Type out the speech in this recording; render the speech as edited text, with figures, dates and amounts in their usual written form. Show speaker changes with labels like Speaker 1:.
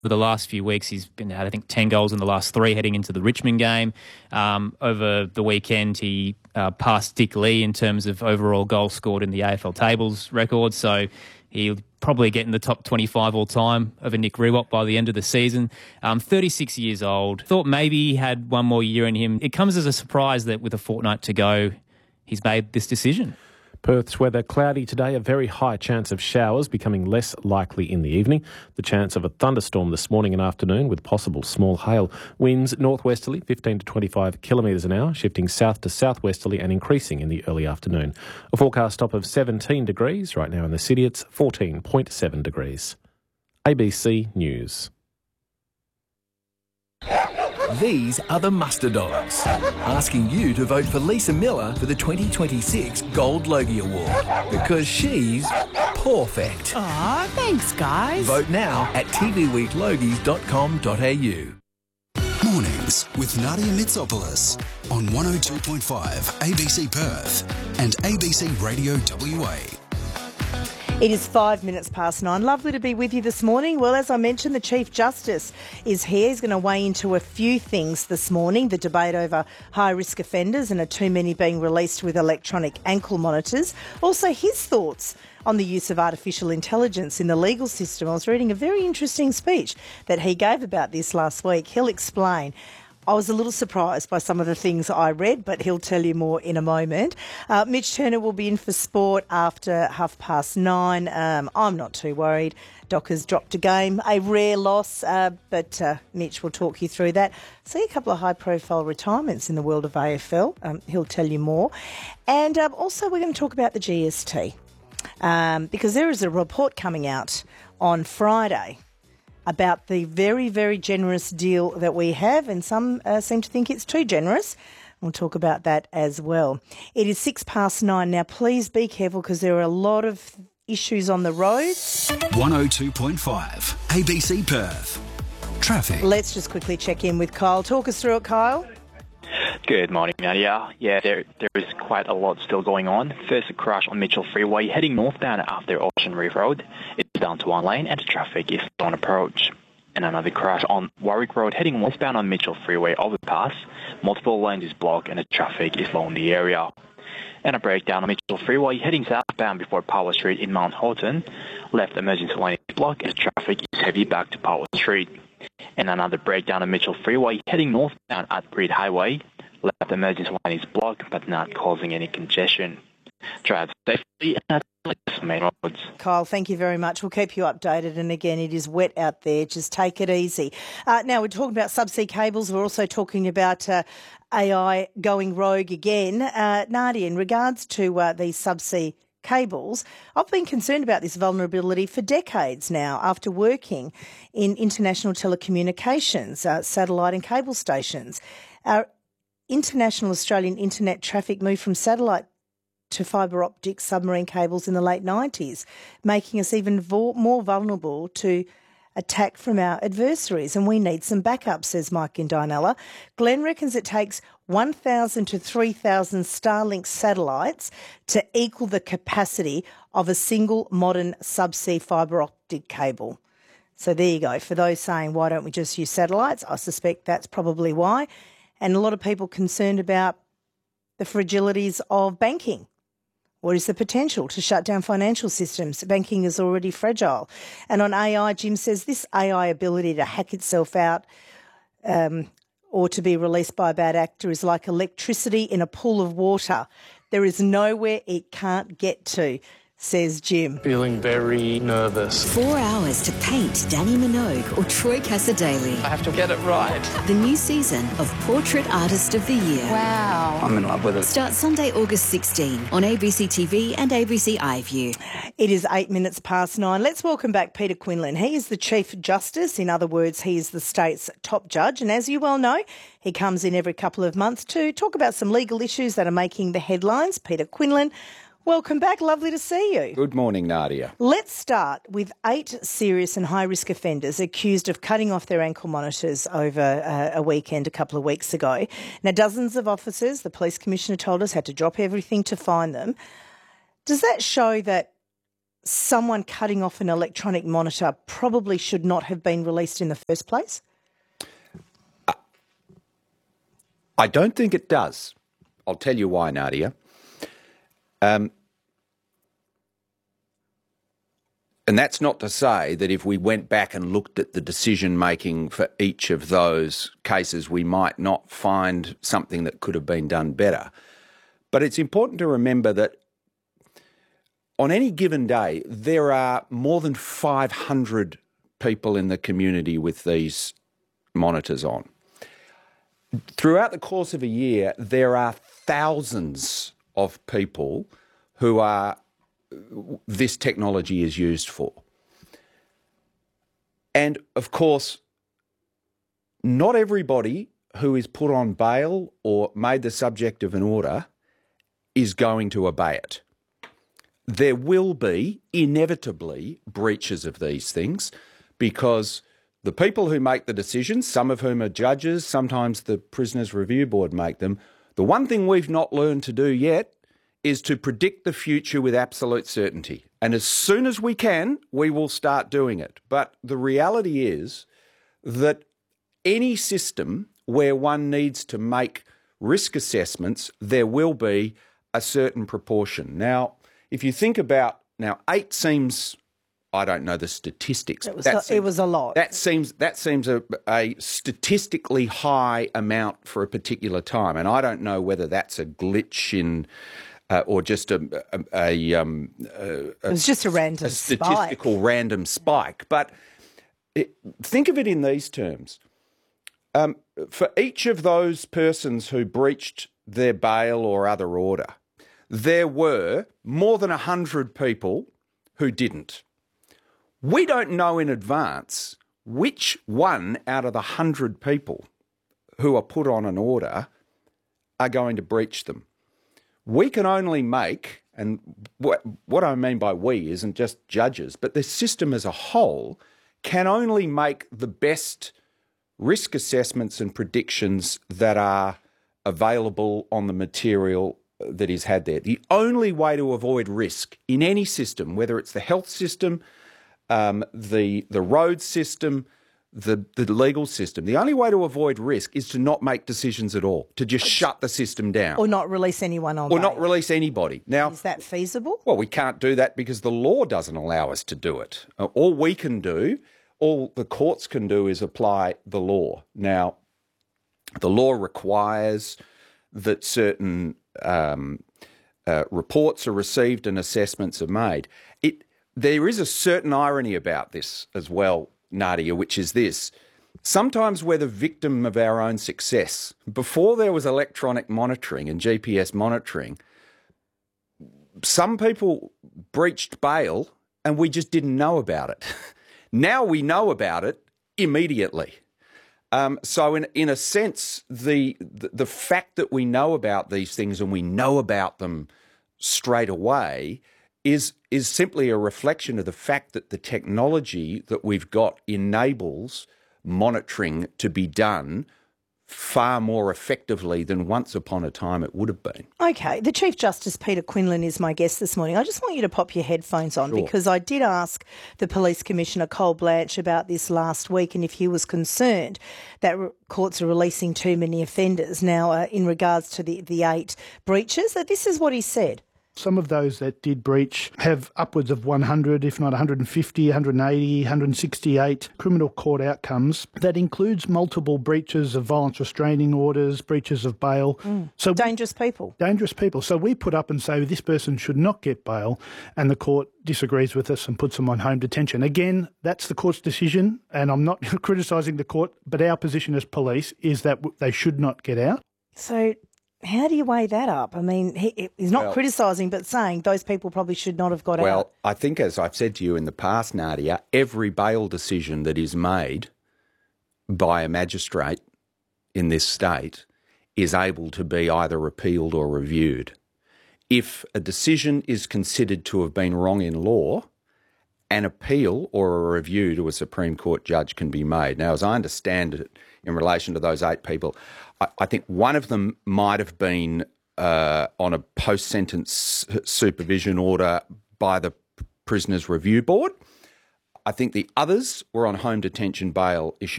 Speaker 1: For the last few weeks, he's had, I think, 10 goals in the last 3 heading into the Richmond game. Over the weekend, he passed Dick Lee in terms of overall goals scored in the AFL tables record. So he'll probably get in the top 25 all time over Nick Riewoldt by the end of the season. 36 years old. Thought maybe he had one more year in him. It comes as a surprise that with a fortnight to go, he's made this decision.
Speaker 2: Perth's weather cloudy today, a very high chance of showers becoming less likely in the evening. The chance of a thunderstorm this morning and afternoon with possible small hail. Winds northwesterly 15 to 25 kilometres an hour, shifting south to southwesterly and increasing in the early afternoon. A forecast top of 17 degrees. Right now in the city it's 14.7 degrees. ABC News.
Speaker 3: These are the Muster Dogs, asking you to vote for Lisa Miller for the 2026 Gold Logie Award, because she's perfect.
Speaker 4: Aw, thanks, guys.
Speaker 3: Vote now at tvweeklogies.com.au.
Speaker 5: Mornings with Nadia Mitsopoulos on 102.5 ABC Perth and ABC Radio WA.
Speaker 4: It is 5 minutes past 9. Lovely to be with you this morning. Well, as I mentioned, the Chief Justice is here. He's going to weigh into a few things this morning. The debate over high-risk offenders and are too many being released with electronic ankle monitors. Also, his thoughts on the use of artificial intelligence in the legal system. I was reading a very interesting speech that he gave about this last week. He'll explain. I was a little surprised by some of the things I read, but he'll tell you more in a moment. Mitch Turner will be in for sport after 9:30. I'm not too worried. Dockers dropped a game, a rare loss, but Mitch will talk you through that. See a couple of high-profile retirements in the world of AFL. He'll tell you more. And also we're going to talk about the GST because there is a report coming out on Friday about the very, very generous deal that we have, and some seem to think it's too generous. We'll talk about that as well. It is 9:06. Now, please be careful because there are a lot of issues on the roads.
Speaker 5: 102.5 ABC Perth. Traffic.
Speaker 4: Let's just quickly check in with Kyle. Talk us through it, Kyle.
Speaker 6: Good morning, Nadia. Yeah, there is quite a lot still going on. First, a crash on Mitchell Freeway heading northbound after Ocean Reef Road. It's down to one lane and the traffic is on approach. And another crash on Warwick Road heading westbound on Mitchell Freeway overpass. Multiple lanes is blocked and the traffic is low in the area. And a breakdown on Mitchell Freeway heading southbound before Power Street in Mount Horton. Left emergency lane is blocked and the traffic is heavy back to Power Street. And another breakdown on Mitchell Freeway heading northbound at Reed Highway. Left emergency line is blocked but not causing any congestion. Drive safely and that's main roads.
Speaker 4: Kyle, thank you very much. We'll keep you updated. And again, it is wet out there. Just take it easy. Now, we're talking about subsea cables. We're also talking about AI going rogue again. Nadia, in regards to these subsea cables, I've been concerned about this vulnerability for decades now after working in international telecommunications, satellite and cable stations. International Australian internet traffic moved from satellite to fibre optic submarine cables in the late 90s, making us even more vulnerable to attack from our adversaries. And we need some backup, says Mike Gindanella. Glenn reckons it takes 1,000 to 3,000 Starlink satellites to equal the capacity of a single modern subsea fibre optic cable. So there you go. For those saying, why don't we just use satellites? I suspect that's probably why. And a lot of people concerned about the fragilities of banking. What is the potential to shut down financial systems? Banking is already fragile. And on AI, Jim says this AI ability to hack itself out or to be released by a bad actor is like electricity in a pool of water. There is nowhere it can't get to, says Jim.
Speaker 7: Feeling very nervous.
Speaker 8: 4 hours to paint Danny Minogue or Troy Cassadaly.
Speaker 7: I have to get it right.
Speaker 8: The new season of Portrait Artist of the Year.
Speaker 4: Wow.
Speaker 7: I'm in love with it.
Speaker 8: Starts Sunday, August 16 on ABC TV and ABC iView.
Speaker 4: It is 9:08. Let's welcome back Peter Quinlan. He is the Chief Justice. In other words, he is the state's top judge. And as you well know, he comes in every couple of months to talk about some legal issues that are making the headlines. Peter Quinlan, welcome back. Lovely to see you.
Speaker 9: Good morning, Nadia.
Speaker 4: Let's start with 8 serious and high-risk offenders accused of cutting off their ankle monitors over a weekend a couple of weeks ago. Now, dozens of officers, the police commissioner told us, had to drop everything to find them. Does that show that someone cutting off an electronic monitor probably should not have been released in the first place?
Speaker 9: I don't think it does. I'll tell you why, Nadia. And that's not to say that if we went back and looked at the decision-making for each of those cases, we might not find something that could have been done better. But it's important to remember that on any given day, there are more than 500 people in the community with these monitors on. Throughout the course of a year, there are thousands of people who are this technology is used for. And of course, not everybody who is put on bail or made the subject of an order is going to obey it. There will be inevitably breaches of these things because the people who make the decisions, some of whom are judges, sometimes the Prisoners Review Board make them, the one thing we've not learned to do yet is to predict the future with absolute certainty. And as soon as we can, we will start doing it. But the reality is that any system where one needs to make risk assessments, there will be a certain proportion. Now, if you think about, 8 seems, I don't know the statistics.
Speaker 4: It was a lot.
Speaker 9: That seems a statistically high amount for a particular time. And I don't know whether that's a glitch in... or just it
Speaker 4: was just a random
Speaker 9: statistical
Speaker 4: spike.
Speaker 9: Random spike. But think of it in these terms. For each of those persons who breached their bail or other order, there were more than 100 people who didn't. We don't know in advance which one out of the 100 people who are put on an order are going to breach them. We can only make, and what I mean by we isn't just judges, but the system as a whole can only make the best risk assessments and predictions that are available on the material that is had there. The only way to avoid risk in any system, whether it's the health system, the road system, the legal system, the only way to avoid risk is to not make decisions at all, to just shut the system down.
Speaker 4: Or not release anyone on
Speaker 9: Or
Speaker 4: bail.
Speaker 9: not release anybody. Now,
Speaker 4: is that feasible?
Speaker 9: Well, we can't do that because the law doesn't allow us to do it. All we can do, all the courts can do is apply the law. Now, the law requires that certain reports are received and assessments are made. There is a certain irony about this as well, Nadia, which is this. Sometimes we're the victim of our own success. Before there was electronic monitoring and GPS monitoring, some people breached bail and we just didn't know about it. Now we know about it immediately. So in a sense, the fact that we know about these things and we know about them straight away is simply a reflection of the fact that the technology that we've got enables monitoring to be done far more effectively than once upon a time it would have been.
Speaker 4: Okay, the Chief Justice Peter Quinlan is my guest this morning. I just want you to pop your headphones on because I did ask the Police Commissioner Cole Blanche about this last week and if he was concerned that courts are releasing too many offenders now in regards to the 8 breaches. This is what he said.
Speaker 10: Some of those that did breach have upwards of 100, if not 150, 180, 168 criminal court outcomes. That includes multiple breaches of violence restraining orders, breaches of bail. So
Speaker 4: dangerous people.
Speaker 10: Dangerous people. So we put up and say this person should not get bail, and the court disagrees with us and puts them on home detention. Again, that's the court's decision, and I'm not criticising the court, but our position as police is that they should not get out.
Speaker 4: So how do you weigh that up? I mean, he's not criticising, but saying those people probably should not have got out.
Speaker 9: Well, I think, as I've said to you in the past, Nadia, every bail decision that is made by a magistrate in this state is able to be either appealed or reviewed. If a decision is considered to have been wrong in law, an appeal or a review to a Supreme Court judge can be made. Now, as I understand it, in relation to those 8 people, I think one of them might have been on a post-sentence supervision order by the Prisoners Review Board. I think the others were on home detention bail issued